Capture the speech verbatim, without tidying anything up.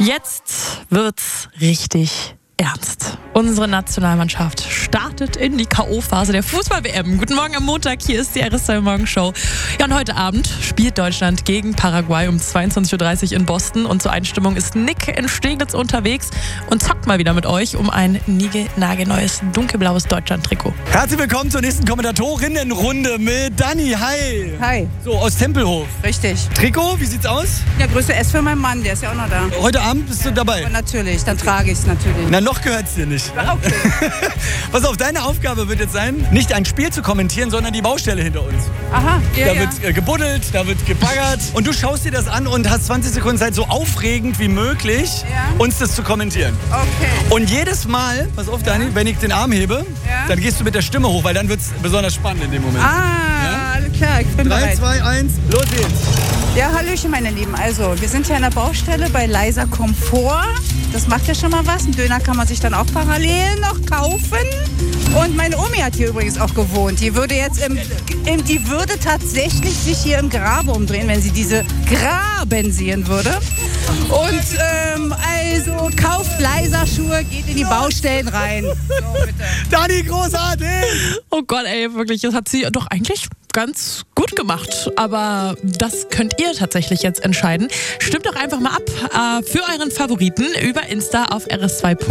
Jetzt wird's richtig ernst. Unsere Nationalmannschaft startet in die K O-Phase der Fußball-W M. Guten Morgen am Montag, hier ist die R S zwei Morgenshow. Ja, und heute Abend spielt Deutschland gegen Paraguay um zweiundzwanzig Uhr dreißig in Boston. Und zur Einstimmung ist Nick in Steglitz unterwegs und zockt mal wieder mit euch um ein nagelneues dunkelblaues Deutschland-Trikot. Herzlich willkommen zur nächsten Kommentatorinnenrunde mit Dani. Hi. Hi. So, aus Tempelhof. Richtig. Trikot, wie sieht's aus? Ja, Größe S für meinen Mann, der ist ja auch noch da. Heute Abend bist du dabei? Aber natürlich, dann trage ich es natürlich. Na, noch gehört's dir nicht. Ja, okay. Pass auf, deine Aufgabe wird jetzt sein, nicht ein Spiel zu kommentieren, sondern die Baustelle hinter uns. Aha, ja, Da ja. wird äh, gebuddelt, da wird gebaggert und du schaust dir das an und hast zwanzig Sekunden Zeit, so aufregend wie möglich, Ja. uns das zu kommentieren. Okay. Und jedes Mal, pass auf, Dani, wenn ich den Arm hebe, Ja. dann gehst du mit der Stimme hoch, weil dann wird's besonders spannend in dem Moment. Ah, alles klar, ich bin drei, bereit. zwei, eins, los geht's. Ja, hallöchen, meine Lieben. Also, wir sind hier an der Baustelle bei Leiser Komfort. Das macht ja schon mal was. Einen Döner kann man sich dann auch parallel noch kaufen. Und meine Omi hat hier übrigens auch gewohnt. Die würde jetzt im, im, die würde tatsächlich sich hier im Grabe umdrehen, wenn sie diese Graben sehen würde. Und ähm, also kauft Leiser Schuhe, geht in die Baustellen rein. So, bitte. Dani, großartig! Oh Gott, ey, wirklich, das hat sie doch eigentlich ganz gut gemacht. Aber das könnt ihr tatsächlich jetzt entscheiden. Stimmt doch einfach mal ab äh, für euren Favoriten über Insta auf r s zwei punkt de.